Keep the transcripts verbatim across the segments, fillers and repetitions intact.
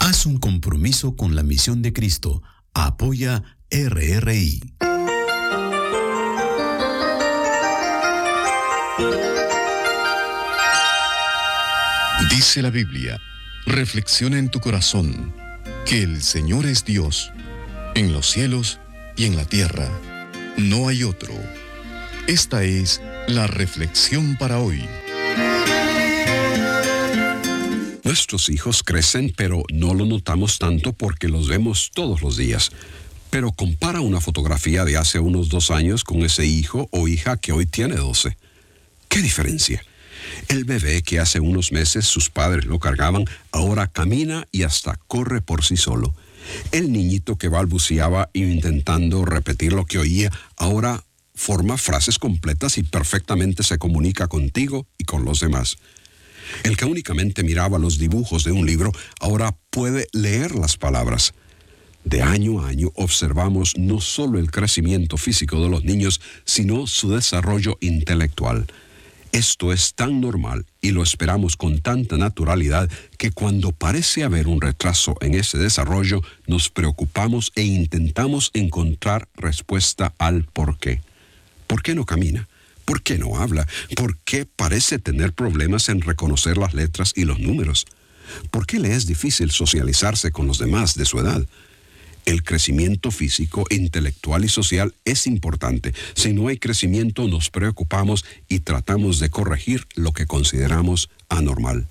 Haz un compromiso con la misión de Cristo. Apoya R R I. Dice la Biblia, reflexiona en tu corazón que el Señor es Dios, en los cielos y en la tierra. No hay otro. Esta es la reflexión para hoy. Nuestros hijos crecen, pero no lo notamos tanto porque los vemos todos los días. Pero compara una fotografía de hace unos dos años con ese hijo o hija que hoy tiene doce. ¿Qué diferencia? El bebé que hace unos meses sus padres lo cargaban, ahora camina y hasta corre por sí solo. El niñito que balbuceaba intentando repetir lo que oía, ahora forma frases completas y perfectamente se comunica contigo y con los demás. El que únicamente miraba los dibujos de un libro, ahora puede leer las palabras. De año a año observamos no solo el crecimiento físico de los niños, sino su desarrollo intelectual. Esto es tan normal y lo esperamos con tanta naturalidad que cuando parece haber un retraso en ese desarrollo, nos preocupamos e intentamos encontrar respuesta al por qué. ¿Por qué no camina? ¿Por qué no habla? ¿Por qué parece tener problemas en reconocer las letras y los números? ¿Por qué le es difícil socializarse con los demás de su edad? El crecimiento físico, intelectual y social es importante. Si no hay crecimiento, nos preocupamos y tratamos de corregir lo que consideramos anormal.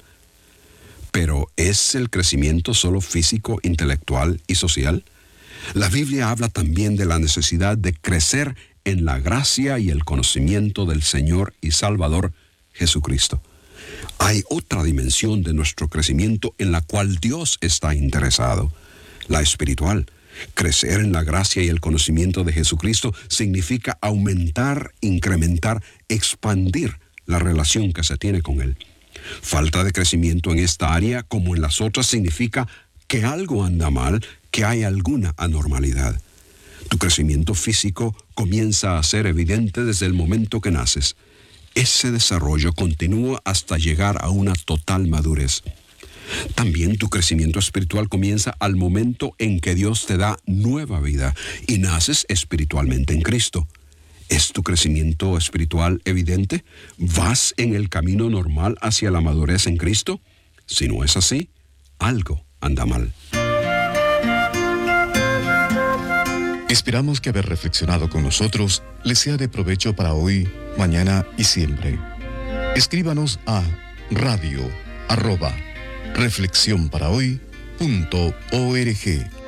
Pero, ¿es el crecimiento solo físico, intelectual y social? La Biblia habla también de la necesidad de crecer en la gracia y el conocimiento del Señor y Salvador Jesucristo. Hay otra dimensión de nuestro crecimiento en la cual Dios está interesado, la espiritual. Crecer en la gracia y el conocimiento de Jesucristo significa aumentar, incrementar, expandir la relación que se tiene con Él. Falta de crecimiento en esta área, como en las otras, significa que algo anda mal, que hay alguna anormalidad. Tu crecimiento físico comienza a ser evidente desde el momento que naces. Ese desarrollo continúa hasta llegar a una total madurez. También tu crecimiento espiritual comienza al momento en que Dios te da nueva vida y naces espiritualmente en Cristo. ¿Es tu crecimiento espiritual evidente? ¿Vas en el camino normal hacia la madurez en Cristo? Si no es así, algo anda mal. Esperamos que haber reflexionado con nosotros les sea de provecho para hoy, mañana y siempre. Escríbanos a radio arroba reflexión para hoy punto org.